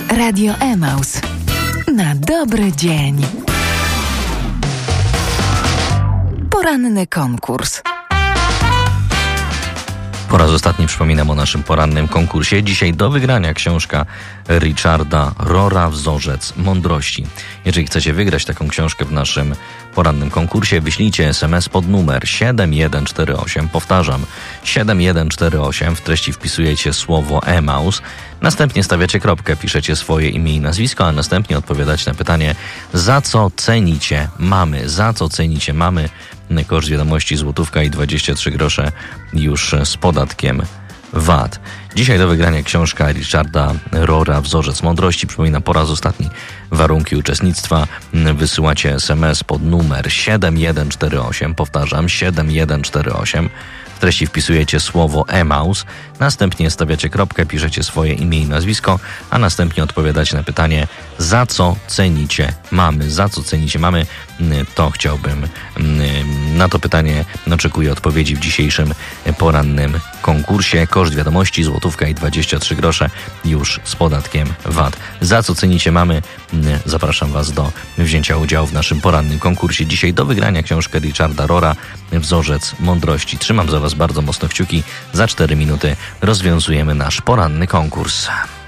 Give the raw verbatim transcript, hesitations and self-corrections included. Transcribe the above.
Radio Emaus. Na dobry dzień. Poranny konkurs. Po raz ostatni przypominam o naszym porannym konkursie. Dzisiaj do wygrania książka Richarda Rohra Wzorzec Mądrości. Jeżeli chcecie wygrać taką książkę w naszym porannym konkursie, wyślijcie es em es pod numer siedem jeden cztery osiem. Powtarzam, siedem jeden cztery osiem. W treści wpisujecie słowo Emaus. Następnie stawiacie kropkę, piszecie swoje imię i nazwisko, a następnie odpowiadacie na pytanie, za co cenicie mamy, za co cenicie mamy. Koszt wiadomości złotówka i dwadzieścia trzy grosze już z podatkiem V A T. Dzisiaj do wygrania książka Richarda Rohra Wzorzec Mądrości. Przypominam po raz ostatni warunki uczestnictwa. Wysyłacie es em es pod numer siedem jeden cztery osiem. Powtarzam, siedem jeden cztery osiem. W treści wpisujecie słowo Emaus, następnie stawiacie kropkę, piszecie swoje imię i nazwisko, a następnie odpowiadacie na pytanie, za co cenicie mamy, za co cenicie mamy, to chciałbym, na to pytanie oczekuję odpowiedzi w dzisiejszym porannym konkursie. Koszt wiadomości złotówka i dwadzieścia trzy grosze już z podatkiem V A T. Za co cenicie mamy, zapraszam Was do wzięcia udziału w naszym porannym konkursie. Dzisiaj do wygrania książkę Richarda Rohra Wzorzec Mądrości. Trzymam za Was bardzo mocno kciuki. Za cztery minuty rozwiązujemy nasz poranny konkurs.